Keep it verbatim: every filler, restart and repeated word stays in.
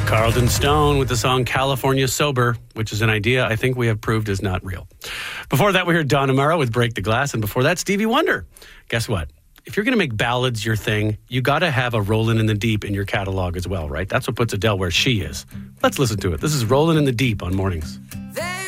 Carlton Stone with the song California Sober, which is an idea I think we have proved is not real. Before that, we heard Don Amaro with Break the Glass, and before that, Stevie Wonder. Guess what? If you're going to make ballads your thing, you got to have a Rollin' in the Deep in your catalog as well, right? That's what puts Adele where she is. Let's listen to it. This is Rollin' in the Deep on Mornings.